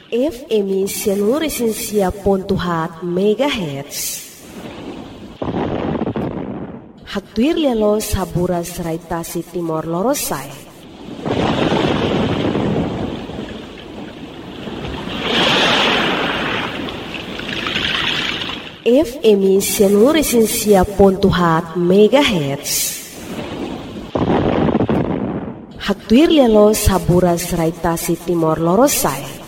FM 107.4 MHz. Hatuir lialo saburas raitasi Timor Lorosai. FM 107.4 MHz. Hatuir lialo saburas raitasi Timor Lorosai.